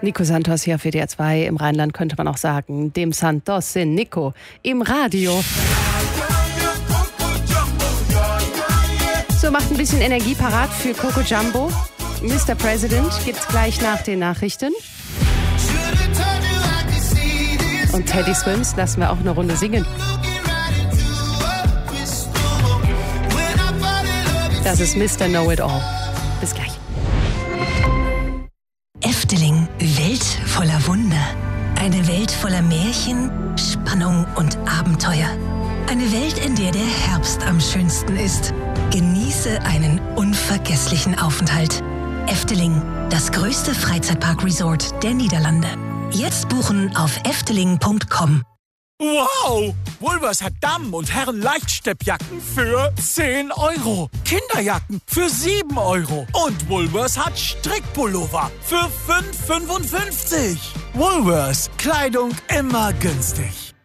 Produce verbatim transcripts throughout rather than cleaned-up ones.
Nico Santos hier auf W D R zwei. Im Rheinland könnte man auch sagen, dem Santos in Nico im Radio. So, macht ein bisschen Energie parat für Coco Jumbo. Mister President gibt's gleich nach den Nachrichten. Und Teddy Swims lassen wir auch eine Runde singen. Das ist Mister Know-It-All. Bis gleich. Efteling, Welt voller Wunder. Eine Welt voller Märchen, Spannung und Abenteuer. Eine Welt, in der der Herbst am schönsten ist. Genieße einen unvergesslichen Aufenthalt. Efteling, das größte Freizeitpark-Resort der Niederlande. Jetzt buchen auf efteling punkt com. Wow! Woolworths hat Damen- und Herren-Leichtsteppjacken für zehn Euro. Kinderjacken für sieben Euro. Und Woolworths hat Strickpullover für fünf Euro fünfundfünfzig. Woolworths. Kleidung immer günstig.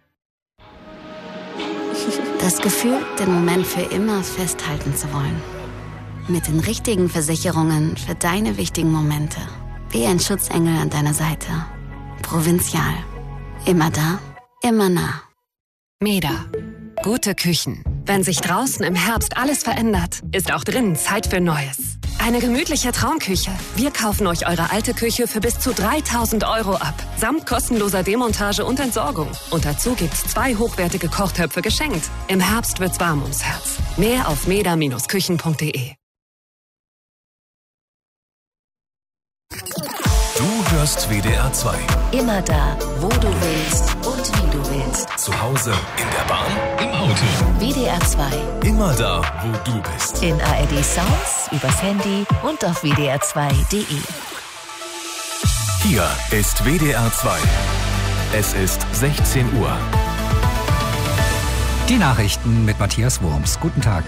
Das Gefühl, den Moment für immer festhalten zu wollen. Mit den richtigen Versicherungen für deine wichtigen Momente. Wie ein Schutzengel an deiner Seite. Provinzial. Immer da. Immer nah. Meda. Gute Küchen. Wenn sich draußen im Herbst alles verändert, ist auch drinnen Zeit für Neues. Eine gemütliche Traumküche. Wir kaufen euch eure alte Küche für bis zu dreitausend Euro ab. Samt kostenloser Demontage und Entsorgung. Und dazu gibt's zwei hochwertige Kochtöpfe geschenkt. Im Herbst wird's warm ums Herz. Mehr auf meda Bindestrich küchen punkt de. Du hörst W D R zwei. Immer da, wo du willst und wie du willst. Zu Hause, in der Bahn, im Auto. W D R zwei. Immer da, wo du bist. In A R D Sounds, übers Handy und auf w d r zwei punkt de. Hier ist W D R zwei. Es ist sechzehn Uhr. Die Nachrichten mit Matthias Wurms. Guten Tag.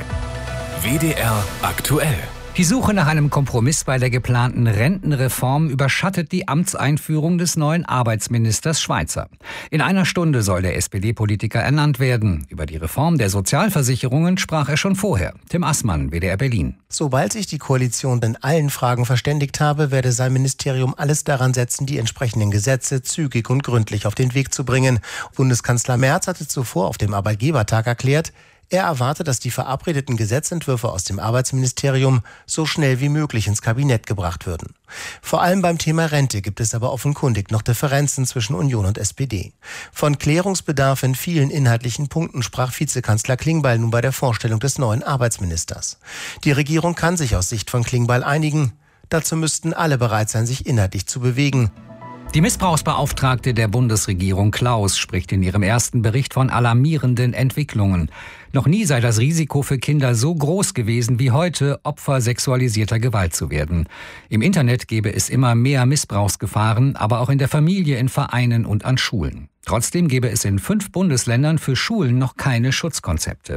W D R aktuell. Die Suche nach einem Kompromiss bei der geplanten Rentenreform überschattet die Amtseinführung des neuen Arbeitsministers Schweizer. In einer Stunde soll der S P D-Politiker ernannt werden. Über die Reform der Sozialversicherungen sprach er schon vorher. Tim Assmann, W D R Berlin. Sobald sich die Koalition in allen Fragen verständigt habe, werde sein Ministerium alles daran setzen, die entsprechenden Gesetze zügig und gründlich auf den Weg zu bringen. Bundeskanzler Merz hatte zuvor auf dem Arbeitgebertag erklärt, er erwartet, dass die verabredeten Gesetzentwürfe aus dem Arbeitsministerium so schnell wie möglich ins Kabinett gebracht würden. Vor allem beim Thema Rente gibt es aber offenkundig noch Differenzen zwischen Union und S P D. Von Klärungsbedarf in vielen inhaltlichen Punkten sprach Vizekanzler Klingbeil nun bei der Vorstellung des neuen Arbeitsministers. Die Regierung kann sich aus Sicht von Klingbeil einigen. Dazu müssten alle bereit sein, sich inhaltlich zu bewegen. Die Missbrauchsbeauftragte der Bundesregierung Klaus spricht in ihrem ersten Bericht von alarmierenden Entwicklungen. Noch nie sei das Risiko für Kinder so groß gewesen wie heute, Opfer sexualisierter Gewalt zu werden. Im Internet gebe es immer mehr Missbrauchsgefahren, aber auch in der Familie, in Vereinen und an Schulen. Trotzdem gebe es in fünf Bundesländern für Schulen noch keine Schutzkonzepte.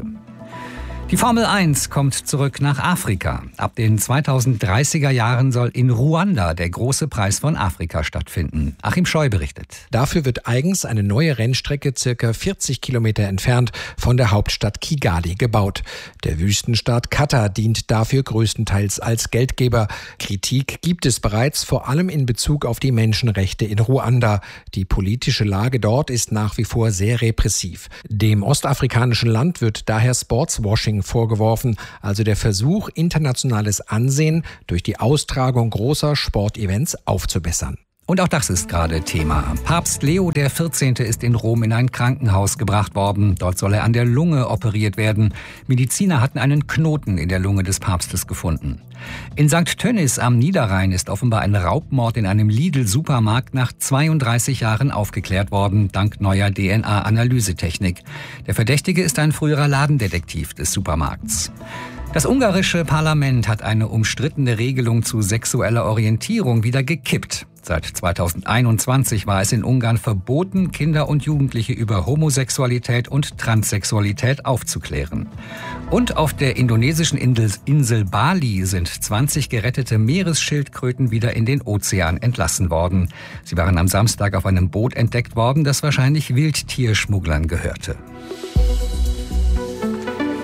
Die Formel eins kommt zurück nach Afrika. Ab den zweitausenddreißiger Jahren soll in Ruanda der große Preis von Afrika stattfinden. Achim Scheu berichtet. Dafür wird eigens eine neue Rennstrecke circa vierzig Kilometer entfernt von der Hauptstadt Kigali gebaut. Der Wüstenstaat Katar dient dafür größtenteils als Geldgeber. Kritik gibt es bereits, vor allem in Bezug auf die Menschenrechte in Ruanda. Die politische Lage dort ist nach wie vor sehr repressiv. Dem ostafrikanischen Land wird daher Sportswashing vorgeworfen, also der Versuch, internationales Ansehen durch die Austragung großer Sportevents aufzubessern. Und auch das ist gerade Thema. Papst Leo der vierzehnte ist in Rom in ein Krankenhaus gebracht worden. Dort soll er an der Lunge operiert werden. Mediziner hatten einen Knoten in der Lunge des Papstes gefunden. In Sankt Tönnies am Niederrhein ist offenbar ein Raubmord in einem Lidl-Supermarkt nach zweiunddreißig Jahren aufgeklärt worden, dank neuer D N A-Analysetechnik. Der Verdächtige ist ein früherer Ladendetektiv des Supermarkts. Das ungarische Parlament hat eine umstrittene Regelung zu sexueller Orientierung wieder gekippt. Seit zweitausendeinundzwanzig war es in Ungarn verboten, Kinder und Jugendliche über Homosexualität und Transsexualität aufzuklären. Und auf der indonesischen Insel Bali sind zwanzig gerettete Meeresschildkröten wieder in den Ozean entlassen worden. Sie waren am Samstag auf einem Boot entdeckt worden, das wahrscheinlich Wildtierschmugglern gehörte.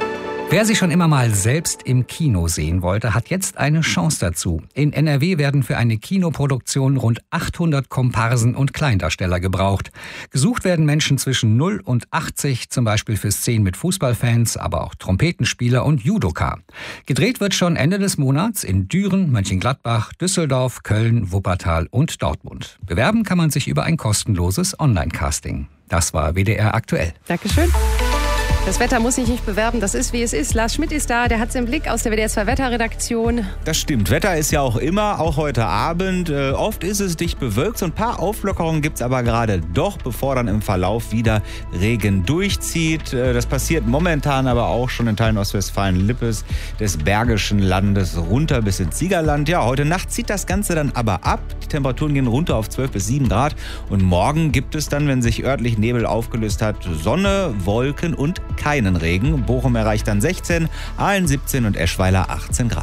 Wer sich schon immer mal selbst im Kino sehen wollte, hat jetzt eine Chance dazu. In N R W werden für eine Kinoproduktion rund achthundert Komparsen und Kleindarsteller gebraucht. Gesucht werden Menschen zwischen null und achtzig, zum Beispiel für Szenen mit Fußballfans, aber auch Trompetenspieler und Judoka. Gedreht wird schon Ende des Monats in Düren, Mönchengladbach, Düsseldorf, Köln, Wuppertal und Dortmund. Bewerben kann man sich über ein kostenloses Online-Casting. Das war W D R aktuell. Dankeschön. Das Wetter muss sich nicht bewerben, das ist wie es ist. Lars Schmidt ist da, der hat es im Blick aus der W D R zwei Wetterredaktion. Das stimmt, Wetter ist ja auch immer, auch heute Abend. Äh, oft ist es dicht bewölkt, so ein paar Auflockerungen gibt es aber gerade doch, bevor dann im Verlauf wieder Regen durchzieht. Äh, das passiert momentan aber auch schon in Teilen Ostwestfalen-Lippes, des Bergischen Landes, runter bis ins Siegerland. Ja, heute Nacht zieht das Ganze dann aber ab. Die Temperaturen gehen runter auf zwölf bis sieben Grad. Und morgen gibt es dann, wenn sich örtlich Nebel aufgelöst hat, Sonne, Wolken und keinen Regen. Bochum erreicht dann sechzehn, Aalen siebzehn und Eschweiler achtzehn Grad.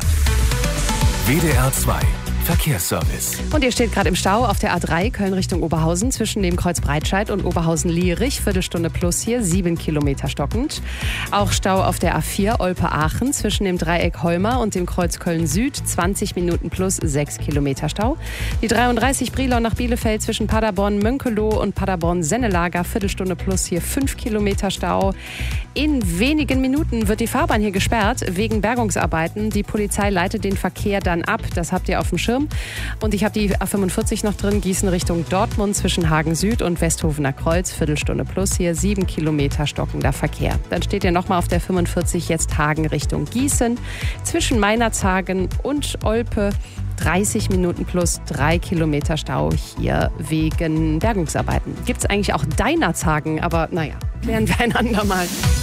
W D R zwei Verkehrsservice. Und ihr steht gerade im Stau auf der A drei Köln Richtung Oberhausen zwischen dem Kreuz Breitscheid und Oberhausen-Lierich. Viertelstunde plus hier, sieben Kilometer stockend. Auch Stau auf der A vier Olpe-Aachen zwischen dem Dreieck Holmer und dem Kreuz Köln-Süd. zwanzig Minuten plus, sechs Kilometer Stau. Die dreiunddreißig Brilon nach Bielefeld zwischen Paderborn-Mönkeloh und Paderborn-Sennelager. Viertelstunde plus hier, fünf Kilometer Stau. In wenigen Minuten wird die Fahrbahn hier gesperrt wegen Bergungsarbeiten. Die Polizei leitet den Verkehr dann ab. Das habt ihr auf dem Schirm. Und ich habe die A fünfundvierzig noch drin, Gießen Richtung Dortmund zwischen Hagen Süd und Westhofener Kreuz, Viertelstunde plus hier, sieben Kilometer stockender Verkehr. Dann steht ihr nochmal auf der fünfundvierzig jetzt Hagen Richtung Gießen, zwischen Meinerzhagen und Olpe, dreißig Minuten plus, drei Kilometer Stau hier wegen Bergungsarbeiten. Gibt es eigentlich auch Deinerzhagen, aber naja, klären wir ein andermal.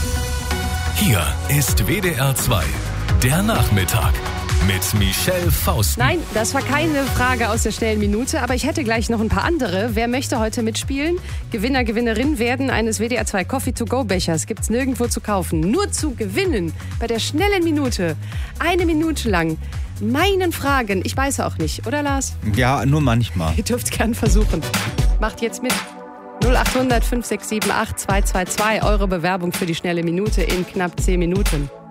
Hier ist W D R zwei, der Nachmittag. Mit Michelle Fausten. Nein, das war keine Frage aus der schnellen Minute, aber ich hätte gleich noch ein paar andere. Wer möchte heute mitspielen? Gewinner, Gewinnerin werden eines W D R zwei Coffee-to-go-Bechers. Gibt's nirgendwo zu kaufen. Nur zu gewinnen bei der schnellen Minute. Eine Minute lang meinen Fragen. Ich weiß auch nicht, oder Lars? Ja, nur manchmal. Ihr dürft gern versuchen. Macht jetzt mit. null acht hundert fünf sechs sieben acht zwei zwei zwei. Eure Bewerbung für die schnelle Minute in knapp zehn Minuten.